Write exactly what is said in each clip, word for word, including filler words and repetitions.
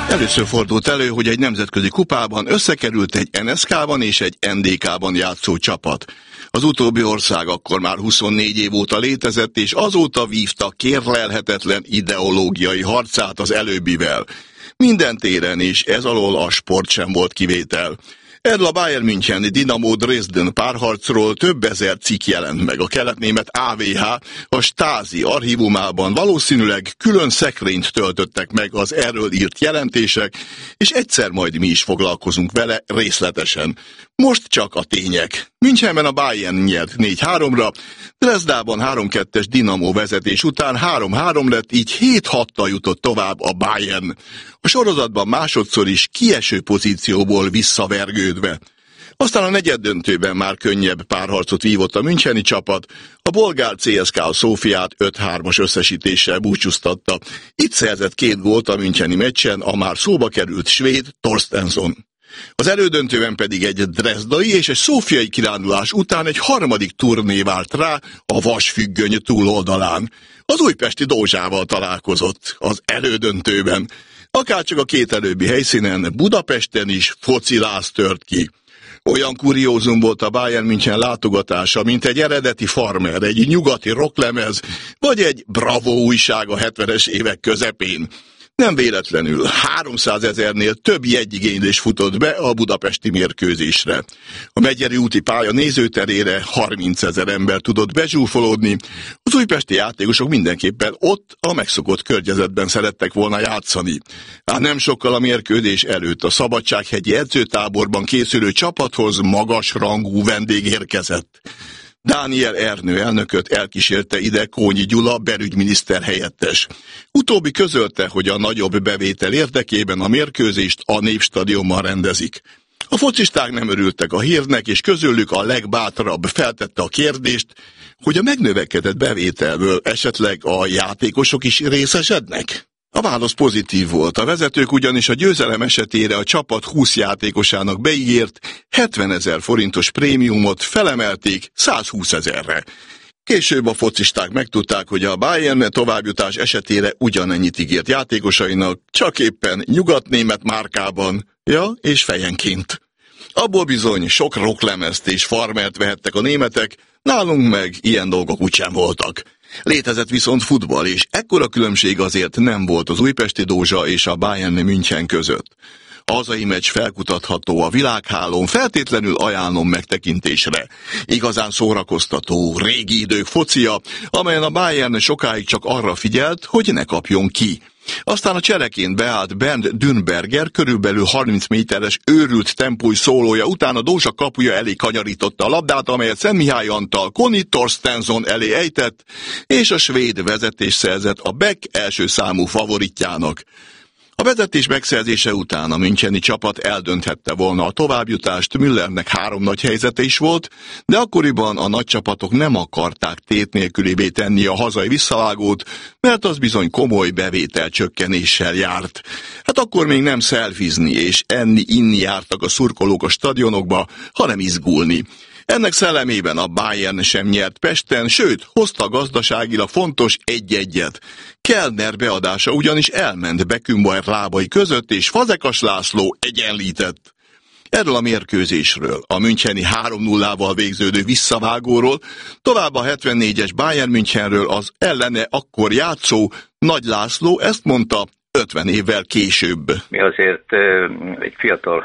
Először fordult elő, hogy egy nemzetközi kupában összekerült egy en es ká-ban és egy en dé ká-ban játszó csapat. Az utóbbi ország akkor már huszonnégy év óta létezett, és azóta vívta kérlelhetetlen ideológiai harcát az előbbivel. Minden téren, és ez alól a sport sem volt kivétel. Erről a Bayern München Dinamo Dresden párharcról több ezer cikk jelent meg. A keletnémet á vé há a Stasi archívumában valószínűleg külön szekrényt töltöttek meg az erről írt jelentések, és egyszer majd mi is foglalkozunk vele részletesen. Most csak a tények. Münchenben a Bayern nyert négy háromra, Dresdában három kettes Dinamo vezetés után három három lett, így hét hattal jutott tovább a Bayern. A sorozatban másodszor is kieső pozícióból visszavergődve. Aztán a negyeddöntőben már könnyebb párharcot vívott a müncheni csapat, a bolgár cé es ká a Szófiát öt hármas összesítéssel búcsúztatta. Itt szerzett két gólt a müncheni meccsen a már szóba került svéd Torstensson. Az elődöntőben pedig egy drezdai és egy szófiai kirándulás után egy harmadik turné vált rá a vasfüggöny túloldalán. Az újpesti Dózsával találkozott az elődöntőben. Akárcsak a két előbbi helyszínen, Budapesten is fociláz tört ki. Olyan kuriózum volt a Bayern München látogatása, mint egy eredeti farmer, egy nyugati rocklemez, vagy egy Bravo újság a hetvenes évek közepén. Nem véletlenül háromszázezernél több jegyigénylés futott be a budapesti mérkőzésre. A Megyeri úti pálya nézőterére harmincezer ember tudott bezsúfolódni, az újpesti játékosok mindenképpen ott a megszokott környezetben szerettek volna játszani. Ám nem sokkal a mérkőzés előtt a Szabadsághegyi edzőtáborban készülő csapathoz magas rangú vendég érkezett. Dániel Ernő elnököt elkísérte ide Kónyi Gyula belügyminiszter helyettes. Utóbbi közölte, hogy a nagyobb bevétel érdekében a mérkőzést a Népstadionban rendezik. A focisták nem örültek a hírnek, és közülük a legbátrabb feltette a kérdést, hogy a megnövekedett bevételből esetleg a játékosok is részesednek. A válasz pozitív volt, a vezetők ugyanis a győzelem esetére a csapat húsz játékosának beígért hetvenezer forintos prémiumot felemelték százhúszezerre. Később a focisták megtudták, hogy a Bayern továbbjutás esetére ugyanennyit ígért játékosainak, csak éppen nyugatnémet márkában, ja, és fejenként. Abból bizony sok rocklemezt és farmert vehettek a németek, nálunk meg ilyen dolgok úgysem voltak. Létezett viszont futball, és ekkora különbség azért nem volt az újpesti Dózsa és a Bayern München között. A hazai meccs felkutatható a világhálón, feltétlenül ajánlom megtekintésre. Igazán szórakoztató, régi idők focia, amelyen a Bayern sokáig csak arra figyelt, hogy ne kapjon ki. Aztán a csereként beállt Bernd Dünberger körülbelül harminc méteres őrült tempói szólója után a Dózsa kapuja elé kanyarította a labdát, amelyet Szentmihály Antal Conny Torstensson elé ejtett, és a svéd vezetés szerzett a Beck első számú favoritjának. A vezetés megszerzése után a müncheni csapat eldönthette volna a továbbjutást, Müllernek három nagy helyzete is volt, de akkoriban a nagy csapatok nem akarták tét nélkülivé tenni a hazai visszavágót, mert az bizony komoly bevételcsökkenéssel járt. Hát akkor még nem szelfizni és enni-inni jártak a szurkolók a stadionokba, hanem izgulni. Ennek szellemében a Bayern sem nyert Pesten, sőt, hozta gazdaságilag fontos egy-egyet. Kellner beadása ugyanis elment Beckenbauer lábai között, és Fazekas László egyenlített. Erről a mérkőzésről, a müncheni három nullával végződő visszavágóról, tovább a hetvennégyes Bayern Münchenről az ellene akkor játszó Nagy László ezt mondta ötven évvel később. Mi azért egy fiatal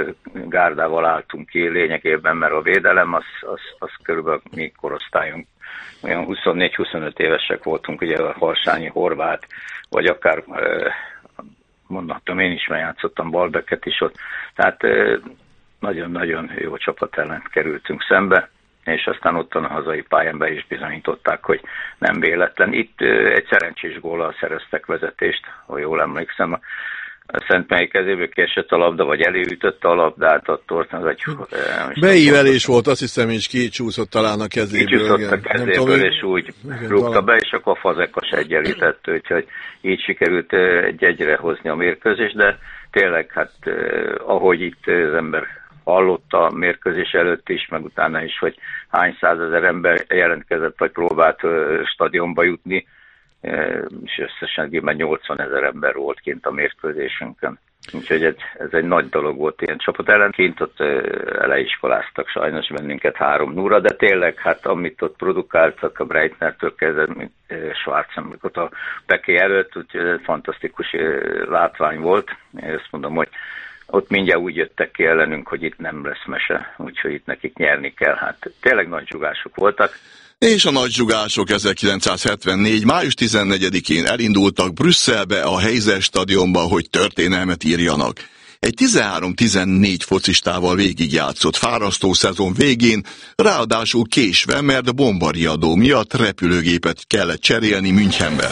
gárdával álltunk ki lényegében, mert a védelem az, az, az körülbelül mi korosztályunk. Olyan huszonnégy-huszonöt évesek voltunk, ugye a Harsányi Horváth, vagy akár mondhatom, én is már játszottam Balbeket is ott. Tehát nagyon-nagyon jó csapat ellen kerültünk szembe, és aztán ottan a hazai pályán be is bizonyították, hogy nem véletlen. Itt egy szerencsés góllal szereztek vezetést, ha jól emlékszem. A Szentmely kezéből kiesett a labda, vagy előütötte a labdát, a Torsten egy... Beívelés volt, azt hiszem, és kicsúszott talán a kezéből. Kicsúszott a kezéből, tudom, és úgy igen, rúgta talán be, és akkor a Fazekas egyenlített, úgyhogy így sikerült egy egyre hozni a mérkőzést, de tényleg, hát ahogy itt az ember hallotta a mérkőzés előtt is, meg utána is, hogy hány százezer ember jelentkezett, vagy próbált stadionba jutni, és összesen nyolcvanezer ember volt kint a mérkőzésünkön. Úgyhogy ez, ez egy nagy dolog volt ilyen csapat ellen. Kint ott eleiskoláztak sajnos bennünket három nulla, de tényleg, hát amit ott produkáltak a Breitnertől kezdve, Schwarzenberg ott a Peké előtt, úgyhogy ez fantasztikus látvány volt. Én azt mondom, hogy ott mindjárt úgy jöttek ki ellenünk, hogy itt nem lesz mese, úgyhogy itt nekik nyerni kell. Hát tényleg nagy zsugások voltak. És a nagy zsugások ezerkilencszázhetvennégy. május tizennegyedikén elindultak Brüsszelbe, a Heysel stadionba, hogy történelmet írjanak. Egy tizenhárom tizennégy focistával végigjátszott fárasztó szezon végén, ráadásul késve, mert bombariadó miatt repülőgépet kellett cserélni Münchenbe.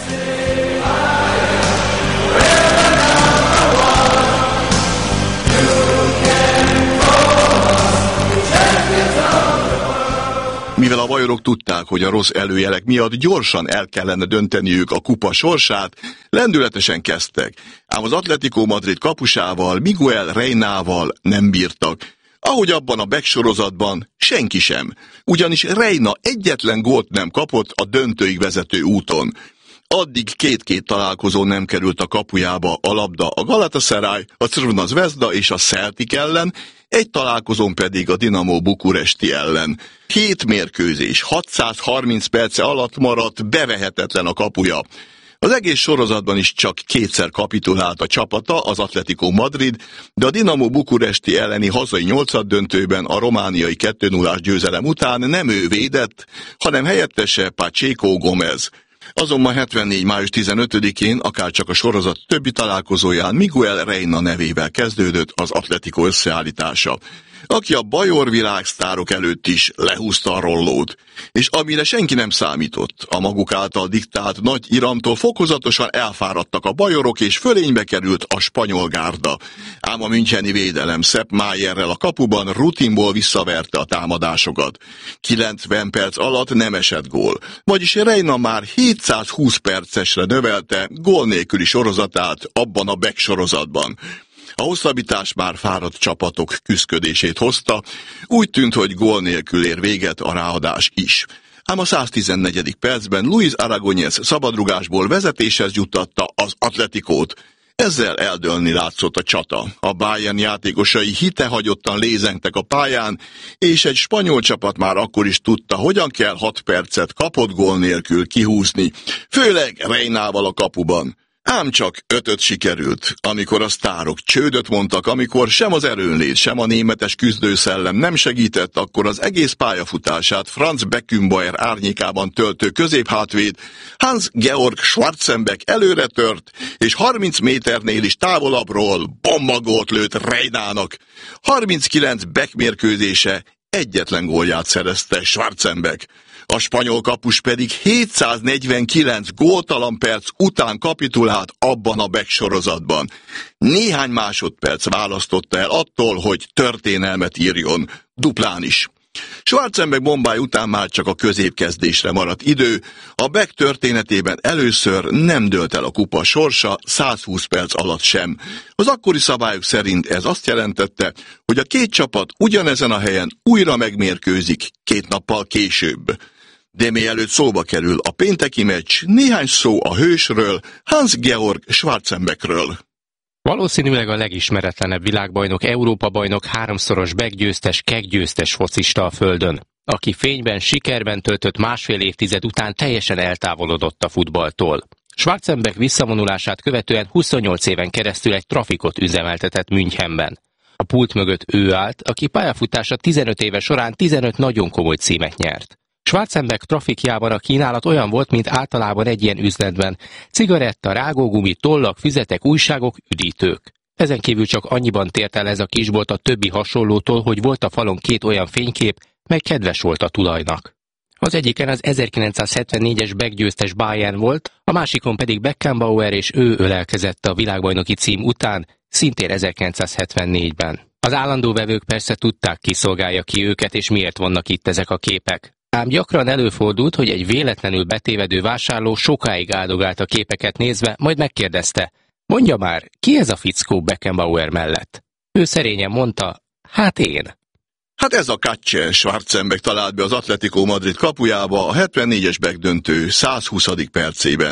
Mivel a bajorok tudták, hogy a rossz előjelek miatt gyorsan el kellene dönteniük a kupa sorsát, lendületesen kezdtek, ám az Atlético Madrid kapusával, Miguel Reynával nem bírtak. Ahogy abban a Beck sorozatban, senki sem, ugyanis Reyna egyetlen gólt nem kapott a döntőig vezető úton. Addig két-két találkozó nem került a kapujába a labda a Galatasaray, a Crvena Zvezda és a Celtic ellen, egy találkozón pedig a Dinamo Bukuresti ellen. Hét mérkőzés, hatszázharminc perce alatt maradt bevehetetlen a kapuja. Az egész sorozatban is csak kétszer kapitulált a csapata, az Atlético Madrid, de a Dinamo Bukuresti elleni hazai nyolcaddöntőben a romániai kettő nullás győzelem után nem ő védett, hanem helyettese Pacheco Gomez. Azonban hetvennégy. május tizenötödikén, akárcsak a sorozat többi találkozóján Miguel Reyna nevével kezdődött az Atlético összeállítása, aki a bajor világsztárok előtt is lehúzta a rollót, és amire senki nem számított, a maguk által diktált nagy iramtól fokozatosan elfáradtak a bajorok, és fölénybe került a spanyol gárda. Ám a müncheni védelem Sepp Mayerrel a kapuban rutinból visszaverte a támadásokat. kilencven perc alatt nem esett gól, vagyis Reyna már hétszázhúsz percesre növelte gól nélküli sorozatát abban a Beck sorozatban. A hosszabbítás már fáradt csapatok küszködését hozta, úgy tűnt, hogy gól nélkül ér véget a ráadás is. Ám a száztizennegyedik percben Luis Aragonés szabadrugásból vezetéshez juttatta az Atleticót. Ezzel eldőlni látszott a csata. A Bayern játékosai hitehagyottan lézengtek a pályán, és egy spanyol csapat már akkor is tudta, hogyan kell hat percet kapott gól nélkül kihúzni, főleg Reynával a kapuban. Ám csak ötöt sikerült, amikor a sztárok csődöt mondtak, amikor sem az erőnlét, sem a németes küzdőszellem nem segített, akkor az egész pályafutását Franz Beckenbauer árnyékában töltő középhátvéd Hans-Georg Schwarzenbeck előre tört, és harminc méternél is távolabbról bombagót lőtt Reynának. harminckilenc Beck mérkőzése egyetlen gólját szerezte Schwarzenbeck. A spanyol kapus pedig hétszáznegyvenkilenc góltalan perc után kapitulált abban a Beck sorozatban. Néhány másodperc választotta el attól, hogy történelmet írjon, duplán is. Schwarzenbeck bombái után már csak a középkezdésre maradt idő, a Beck történetében először nem dőlt el a kupa sorsa százhúsz perc alatt sem. Az akkori szabályok szerint ez azt jelentette, hogy a két csapat ugyanezen a helyen újra megmérkőzik két nappal később. De mielőtt szóba kerül a pénteki meccs, néhány szó a hősről, Hans-Georg Schwarzenbeckről. Valószínűleg a legismeretlenebb világbajnok, Európa-bajnok, háromszoros Beck-győztes, Keck-győztes focista a földön, aki fényben, sikerben töltött másfél évtized után teljesen eltávolodott a futballtól. Schwarzenbeck visszavonulását követően huszonnyolc éven keresztül egy trafikot üzemeltetett Münchenben. A pult mögött ő állt, aki pályafutása tizenöt éve során tizenöt nagyon komoly címet nyert. Schwarzenbeck trafikjában a kínálat olyan volt, mint általában egy ilyen üzletben. Cigaretta, rágógumi, tollak, füzetek, újságok, üdítők. Ezen kívül csak annyiban tért el ez a kisbolt a többi hasonlótól, hogy volt a falon két olyan fénykép, mely kedves volt a tulajnak. Az egyiken az ezerkilencszázhetvennégyes Beck-győztes Bayern volt, a másikon pedig Beckenbauer, és ő ölelkezett a világbajnoki cím után, szintén ezerkilencszázhetvennégyben. Az állandó vevők persze tudták, ki szolgálja ki őket, és miért vannak itt ezek a képek. Ám gyakran előfordult, hogy egy véletlenül betévedő vásárló sokáig áldogált a képeket nézve, majd megkérdezte, mondja már, ki ez a fickó Beckenbauer mellett? Ő szerényen mondta, hát én. Hát ez a Katje Schwarzenbeck talált be az Atlético Madrid kapujába a hetvennégyes Beck döntő százhuszadik percében.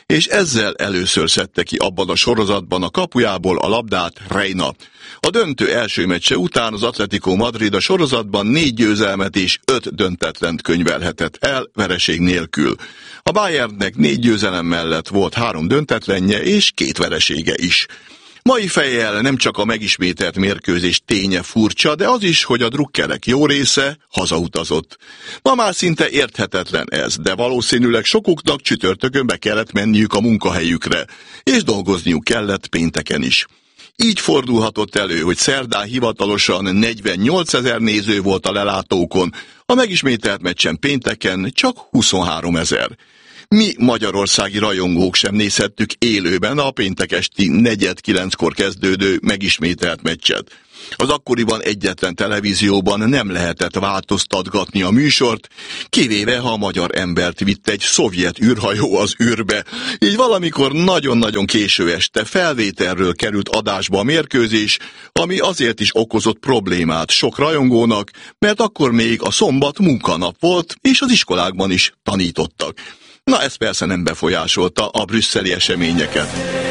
és ezzel először szedte ki abban a sorozatban a kapujából a labdát Reina. A döntő első meccse után az Atlético Madrid a sorozatban négy győzelmet és öt döntetlent könyvelhetett el vereség nélkül. A Bayernnek négy győzelem mellett volt három döntetlenje és két veresége is. Mai fejjel nem csak a megismételt mérkőzés ténye furcsa, de az is, hogy a drukkerek jó része hazautazott. Ma már szinte érthetetlen ez, de valószínűleg sokuknak csütörtökön be kellett menniük a munkahelyükre, és dolgozniuk kellett pénteken is. Így fordulhatott elő, hogy szerdán hivatalosan negyvennyolcezer néző volt a lelátókon, a megismételt meccsen pénteken csak huszonháromezer. Mi magyarországi rajongók sem nézhettük élőben a péntek esti negyed kilenckor kezdődő megismételt meccset. Az akkoriban egyetlen televízióban nem lehetett változtatgatni a műsort, kivéve ha a magyar embert vitt egy szovjet űrhajó az űrbe. Így valamikor nagyon-nagyon késő este felvételről került adásba a mérkőzés, ami azért is okozott problémát sok rajongónak, mert akkor még a szombat munkanap volt, és az iskolákban is tanítottak. Na, ez persze nem befolyásolta a brüsszeli eseményeket.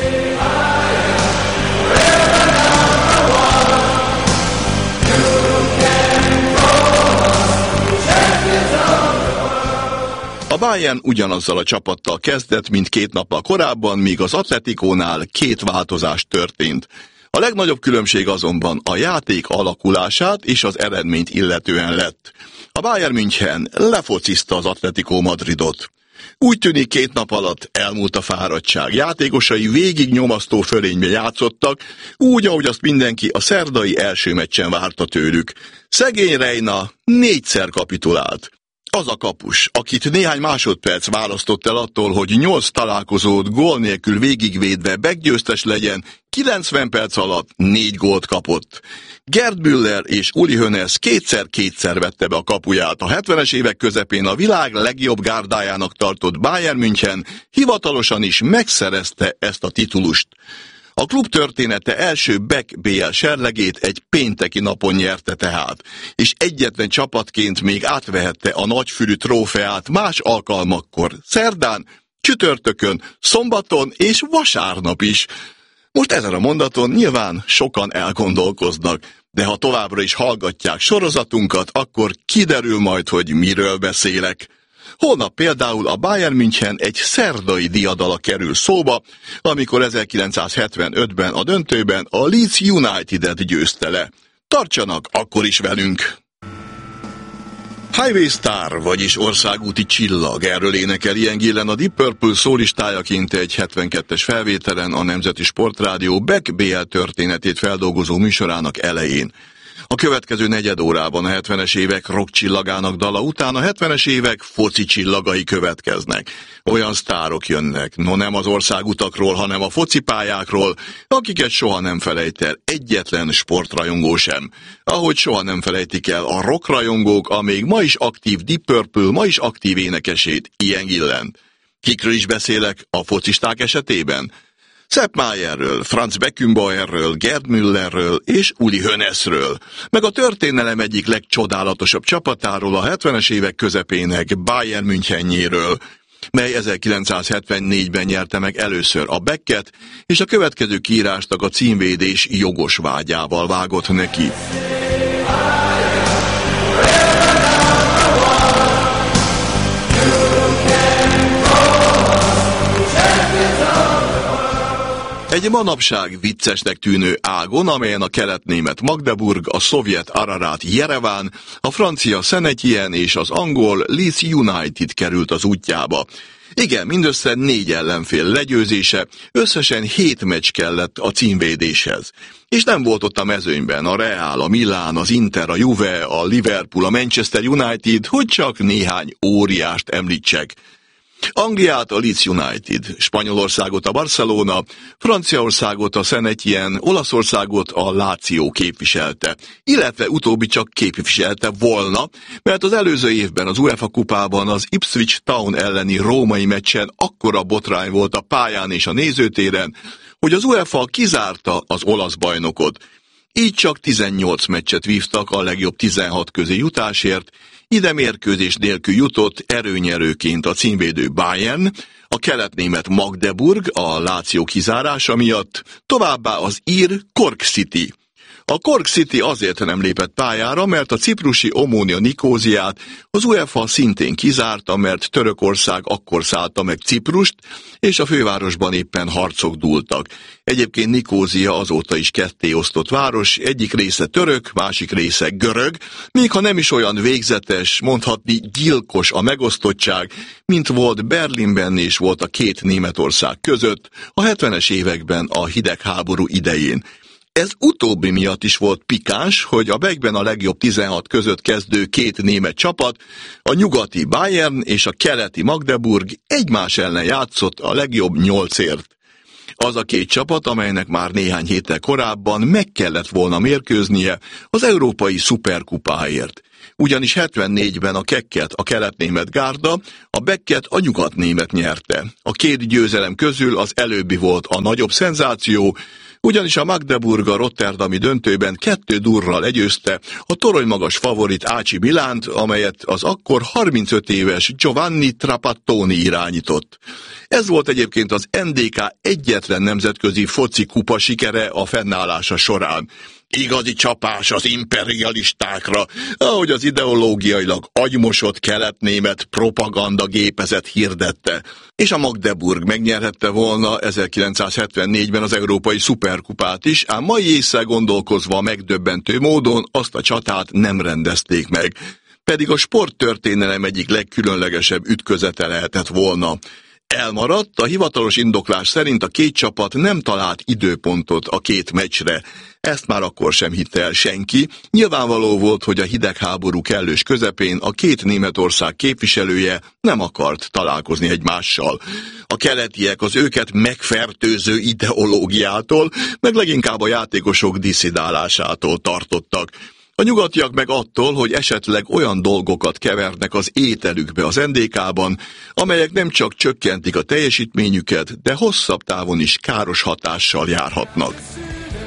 A Bayern ugyanazzal a csapattal kezdett, mint két nappal korábban, míg az Atleticónál két változás történt. A legnagyobb különbség azonban a játék alakulását és az eredményt illetően lett. A Bayern München lefocizta az Atlético Madridot. Úgy tűnik, két nap alatt elmúlt a fáradtság. Játékosai végig nyomasztó fölénybe játszottak, úgy, ahogy azt mindenki a szerdai első meccsen várta tőlük. Szegény Reina négyszer kapitulált. Az a kapus, akit néhány másodperc választott el attól, hogy nyolc találkozót gól nélkül végigvédve backgyőztes legyen, kilencven perc alatt négy gólt kapott. Gerd Müller és Uli Hoeneß kétszer-kétszer vette be a kapuját. A hetvenes évek közepén a világ legjobb gárdájának tartott Bayern München hivatalosan is megszerezte ezt a titulust. A klub története első Back bé el serlegét egy pénteki napon nyerte tehát, és egyetlen csapatként még átvehette a nagyfülű trófeát más alkalmakkor, szerdán, csütörtökön, szombaton és vasárnap is. Most ezen a mondaton nyilván sokan elgondolkoznak, de ha továbbra is hallgatják sorozatunkat, akkor kiderül majd, hogy miről beszélek. Holnap például a Bayern München egy szerdai diadala kerül szóba, amikor ezerkilencszázhetvenötben a döntőben a Leeds United-et győzte le. Tartsanak akkor is velünk! Highway Star, vagyis országúti csillag, erről énekel Ian Gillan a Deep Purple szólistájaként egy hetvenkettes felvételen a Nemzeti Sportrádió Back bé el történetét feldolgozó műsorának elején. A következő negyed órában a hetvenes évek rock csillagának dala után a hetvenes évek foci csillagai következnek. Olyan sztárok jönnek, no nem az országutakról, hanem a focipályákról, akiket soha nem felejt el egyetlen sportrajongó sem. Ahogy soha nem felejtik el a rockrajongók a még ma is aktív Deep Purple, ma is aktív énekesét, Ian Gillant. Kikről is beszélek a focisták esetében? Sepp Mayerről, Franz Beckenbauerről, Gerd Müllerről és Uli Hoeneßről, meg a történelem egyik legcsodálatosabb csapatáról, a hetvenes évek közepének Bayern Münchenjéről, mely ezerkilencszázhetvennégyben nyerte meg először a Becket, és a következő kiírásnak a címvédés jogos vágyával vágott neki. Egy manapság viccesnek tűnő ágon, amelyen a kelet-német Magdeburg, a szovjet Ararat Jereván, a francia Saint-Étienne és az angol Leeds United került az útjába. Igen, mindössze négy ellenfél legyőzése, összesen hét meccs kellett a címvédéshez. És nem volt ott a mezőnyben a Real, a Milán, az Inter, a Juve, a Liverpool, a Manchester United, hogy csak néhány óriást említsek. Angliát a Leeds United, Spanyolországot a Barcelona, Franciaországot a Saint-Étienne, Olaszországot a Lazio képviselte, illetve utóbbi csak képviselte volna, mert az előző évben az UEFA kupában az Ipswich Town elleni római meccsen akkora botrány volt a pályán és a nézőtéren, hogy az UEFA kizárta az olasz bajnokot. Így csak tizennyolc meccset vívtak a legjobb tizenhat közé jutásért, ide mérkőzés nélkül jutott erőnyerőként a címvédő Bayern, a keletnémet Magdeburg a Lazio kizárása miatt, továbbá az ír Cork City. A Cork City azért nem lépett pályára, mert a ciprusi Omonia Nikóziát az UEFA szintén kizárta, mert Törökország akkor szállta meg Ciprust, és a fővárosban éppen harcok dúltak. Egyébként Nikózia azóta is ketté osztott város, egyik része török, másik része görög, még ha nem is olyan végzetes, mondhatni gyilkos a megosztottság, mint volt Berlinben és volt a két Németország között a hetvenes években a hidegháború idején. Ez utóbbi miatt is volt pikáns, hogy a Beckben a legjobb tizenhat között kezdő két német csapat, a nyugati Bayern és a keleti Magdeburg egymás ellen játszott a legjobb nyolcért. Az a két csapat, amelynek már néhány héttel korábban meg kellett volna mérkőznie az európai szuperkupáért. Ugyanis hetvennégyben a Kekket a keletnémet gárda, a Becket a nyugatnémet nyerte. A két győzelem közül az előbbi volt a nagyobb szenzáció, ugyanis a Magdeburg a rotterdami döntőben kettő durral legyőzte a toronymagas favorit á cé Milánt, amelyet az akkor harmincöt éves Giovanni Trapattoni irányított. Ez volt egyébként az en dé ká egyetlen nemzetközi foci kupa sikere a fennállása során. Igazi csapás az imperialistákra, ahogy az ideológiailag agymosott keletnémet propaganda gépezet hirdette. És a Magdeburg megnyerhette volna ezerkilencszázhetvennégyben az európai szuperkupát is, ám mai ésszel gondolkozva megdöbbentő módon azt a csatát nem rendezték meg. Pedig a sporttörténelem egyik legkülönlegesebb ütközete lehetett volna. Elmaradt, a hivatalos indoklás szerint a két csapat nem talált időpontot a két meccsre. Ezt már akkor sem hitte el senki. Nyilvánvaló volt, hogy a hidegháború kellős közepén a két Németország képviselője nem akart találkozni egymással. A keletiek az őket megfertőző ideológiától, meg leginkább a játékosok disszidálásától tartottak. A nyugatiak meg attól, hogy esetleg olyan dolgokat kevernek az ételükbe az en dé ká-ban, amelyek nem csak csökkentik a teljesítményüket, de hosszabb távon is káros hatással járhatnak.